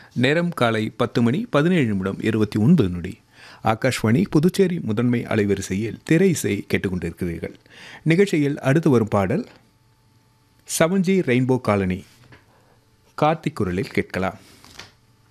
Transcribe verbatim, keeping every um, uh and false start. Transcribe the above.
நேரம் காலை பத்து மணி பதினேழு நிமிடம் இருபத்தி ஒன்பது நொடி. ஆகாஷ்வாணி புதுச்சேரி முதன்மை அலைவரிசையில் திரை இசை கேட்டுக்கொண்டிருக்கிறீர்கள். நிகழ்ச்சியில் அடுத்து வரும் பாடல் seven G rainbow colony Karthik குரலில் கேட்கலாம்.